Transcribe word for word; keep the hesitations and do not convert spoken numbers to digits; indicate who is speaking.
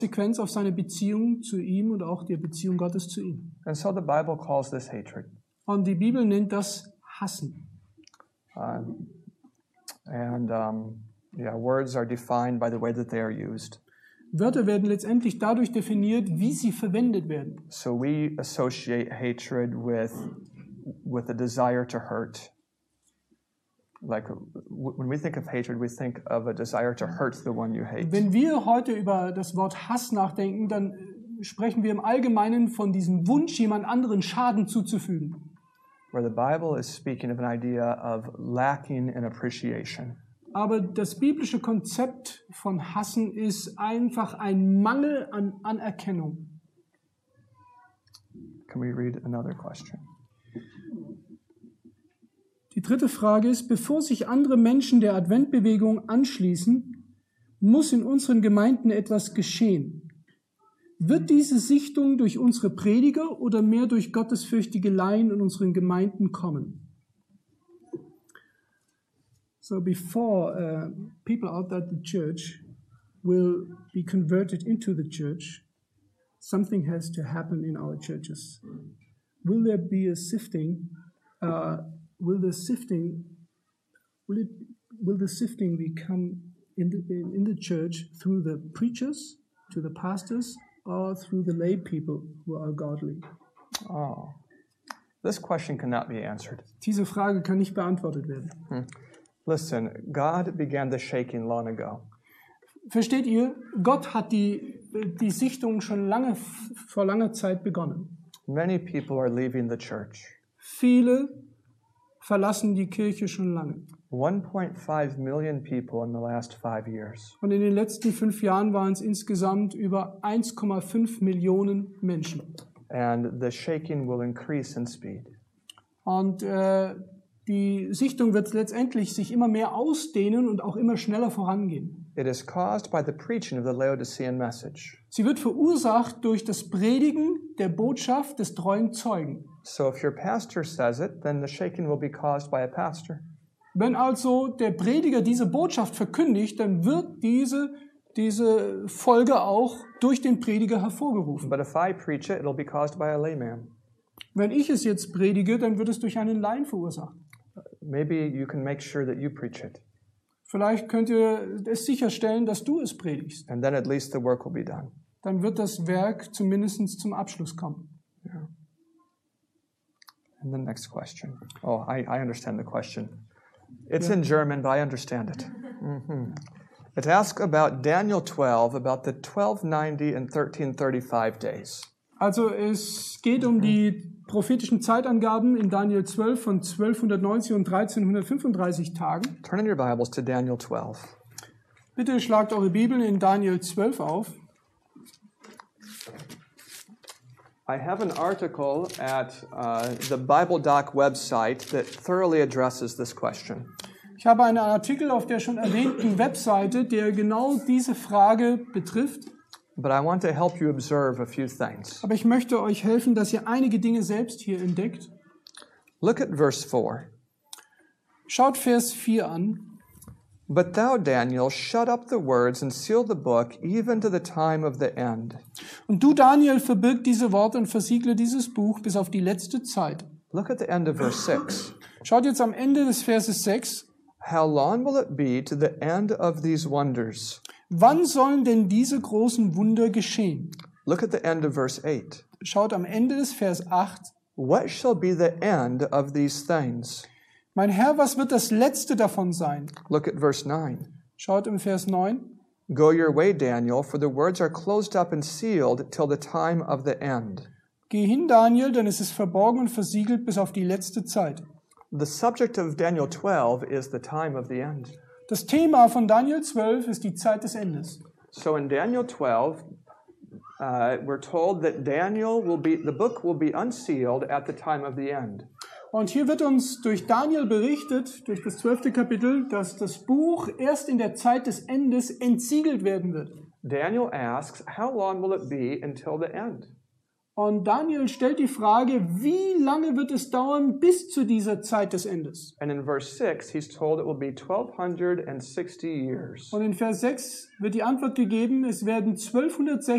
Speaker 1: Konsequenz auf seine Beziehung zu ihm und auch die Beziehung Gottes zu ihm.
Speaker 2: And so the Bible calls this hatred.
Speaker 1: Und die Bibel nennt das Hassen.
Speaker 2: Uh, and um, yeah, words are defined by the way that they are used.
Speaker 1: Wörter werden letztendlich dadurch definiert, wie sie verwendet werden.
Speaker 2: So we associate hatred with with a desire to hurt. Like when we think of hatred, we think of a desire to hurt the one you hate.
Speaker 1: Wenn wir heute über das Wort Hass nachdenken, dann sprechen wir im Allgemeinen von diesem Wunsch, jemand anderen Schaden zuzufügen.
Speaker 2: Where the Bible is speaking of an idea of lacking in appreciation.
Speaker 1: Aber das biblische Konzept von Hassen ist einfach ein Mangel an Anerkennung.
Speaker 2: Can we read another question?
Speaker 1: Die dritte Frage ist, bevor sich andere Menschen der Adventbewegung anschließen, muss in unseren Gemeinden etwas geschehen. Wird diese Sichtung durch unsere Prediger oder mehr durch gottesfürchtige Laien in unseren Gemeinden kommen? So before uh, people outside the church will be converted into the church, something has to happen in our churches. Will there be a sifting? Uh, will the sifting? Will it? Will the sifting become in the in, in the church through the preachers, to the pastors, or through the lay people who are godly?
Speaker 2: Oh, this question cannot be answered.
Speaker 1: Diese Frage kann nicht beantwortet werden.
Speaker 2: Hmm. Listen, God began the shaking long ago.
Speaker 1: Versteht ihr? Gott hat die, die Sichtung schon lange, vor langer Zeit begonnen.
Speaker 2: Many people are leaving the church.
Speaker 1: Viele verlassen die Kirche schon lange.
Speaker 2: one point five million people in the last five years.
Speaker 1: Und in den letzten fünf Jahren waren es insgesamt über eins Komma fünf Millionen Menschen.
Speaker 2: And the shaking will increase in speed.
Speaker 1: Und äh, die Sichtung wird letztendlich sich immer mehr ausdehnen und auch immer schneller vorangehen.
Speaker 2: It is caused by the preaching of the Laodicean message.
Speaker 1: Sie wird verursacht durch das Predigen der Botschaft des treuen Zeugen.
Speaker 2: So if your pastor says it, then the shaking will be caused by a pastor.
Speaker 1: Wenn also der Prediger diese Botschaft verkündigt, dann wird diese, diese Folge auch durch den Prediger hervorgerufen.
Speaker 2: But if I preach it, it'll be caused by a layman.
Speaker 1: Wenn ich es jetzt predige, dann wird es durch einen Laien verursacht.
Speaker 2: Maybe you can make sure that you preach it.
Speaker 1: Vielleicht könnt ihr es sicherstellen, dass du es predigst.
Speaker 2: And then at least the work will be done.
Speaker 1: Dann wird das Werk zumindest zum Abschluss kommen.
Speaker 2: Yeah. And the next question. Oh, I, I understand the question. It's
Speaker 1: Yeah.
Speaker 2: in German, but I understand it. Mm-hmm. It asks about Daniel twelve, about the twelve ninety and thirteen thirty-five days.
Speaker 1: Also es geht um die prophetischen Zeitangaben in Daniel zwölf von zwölfhundertneunzig und dreizehnhundertfünfunddreißig Tagen.
Speaker 2: Turn in your Bibles to Daniel twelve.
Speaker 1: Bitte schlagt eure Bibeln in Daniel zwölf auf.
Speaker 2: I have an article at uh, the BibleDoc website that thoroughly addresses this question.
Speaker 1: Ich habe einen Artikel auf der schon erwähnten Webseite, der genau diese Frage betrifft.
Speaker 2: But I want to help you observe a few things.
Speaker 1: Aber ich möchte euch helfen, dass ihr einige Dinge selbst hier entdeckt.
Speaker 2: Look at verse four.
Speaker 1: Schaut Vers vier an.
Speaker 2: But thou, Daniel, shut up the words and seal the book even to the time of the end.
Speaker 1: Und du, Daniel, verbirg diese Worte und versiegle dieses Buch bis auf die letzte Zeit.
Speaker 2: Look at the end of verse six.
Speaker 1: Schaut jetzt am Ende des Verses sechs.
Speaker 2: How long will it be to the end of these wonders?
Speaker 1: Wann sollen denn diese großen Wunder geschehen?
Speaker 2: Look at the end of verse eight.
Speaker 1: Schaut am Ende des Vers acht.
Speaker 2: What shall be the end of these things?
Speaker 1: Mein Herr, was wird das letzte davon sein?
Speaker 2: Look at verse nine.
Speaker 1: Schaut im Vers neun.
Speaker 2: Go your way, Daniel, for the words are closed up and sealed till the time of the end.
Speaker 1: Geh hin, Daniel, denn es ist verborgen und versiegelt bis auf die letzte Zeit.
Speaker 2: The subject of Daniel twelve is the time of the end.
Speaker 1: Das Thema von Daniel zwölf ist die Zeit des Endes.
Speaker 2: So in Daniel twelve, uh, we're told that Daniel will be, the book will be unsealed at the time of the end.
Speaker 1: Und hier wird uns durch Daniel berichtet, durch das zwölfte Kapitel, dass das Buch erst in der Zeit des Endes entsiegelt werden wird.
Speaker 2: Daniel asks, how long will it be until the end?
Speaker 1: Und Daniel stellt die Frage, wie lange wird es dauern bis zu dieser Zeit des Endes?
Speaker 2: And in verse six, he's told it will be twelve sixty years.
Speaker 1: Und in Vers sechs wird die Antwort gegeben, es werden zwölfhundertsechzig